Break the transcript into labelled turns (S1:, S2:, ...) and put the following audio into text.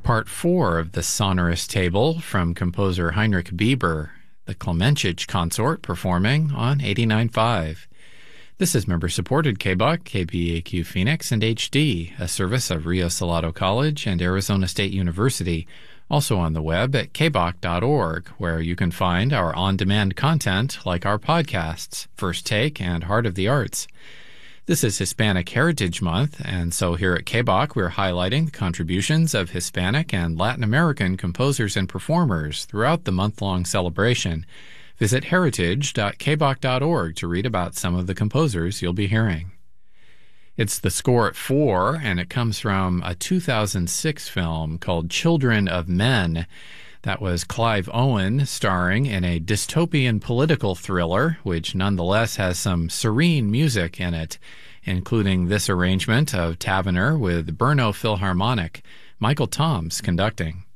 S1: Part 4 of the Sonorous Table from composer Heinrich Bieber, the Klemenchich Consort performing on 89.5. This is member-supported KBOC, KBAQ Phoenix, and HD, a service of Rio Salado College and Arizona State University, also on the web at kboc.org, where you can find our on-demand content like our podcasts, First Take and Heart of the Arts. This is Hispanic Heritage Month, and so here at KBOC we're highlighting the contributions of Hispanic and Latin American composers and performers throughout the month-long celebration. Visit heritage.kboc.org to read about some of the composers you'll be hearing. It's the score at 4, and it comes from a 2006 film called Children of Men. That was Clive Owen starring in a dystopian political thriller, which nonetheless has some serene music in it, including this arrangement of Tavener with Brno Philharmonic, Michael Toms conducting.